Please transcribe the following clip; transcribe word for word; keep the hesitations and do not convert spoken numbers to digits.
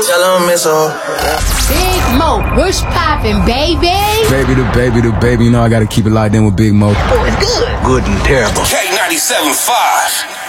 tell them it's on. Big Mo, what's poppin', baby? Baby to baby to baby, you know I gotta keep it locked in with Big Mo. Oh, it's good. Good and terrible. K ninety-seven point five.